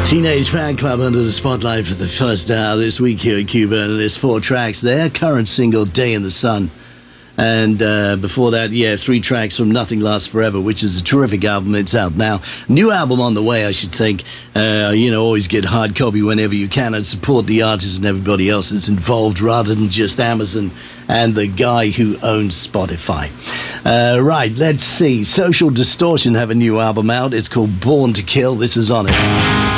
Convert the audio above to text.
Teenage Fan Club under the spotlight for the first hour this week here at Cuba, and there's 4 tracks. Their current single, Day in the Sun. And before that, 3 tracks from Nothing Lasts Forever, which is a terrific album. It's out now. New album on the way, I should think. Always get hard copy whenever you can and support the artists and everybody else that's involved rather than just Amazon and the guy who owns Spotify. Right, let's see. Social Distortion have a new album out. It's called Born to Kill. This is on it.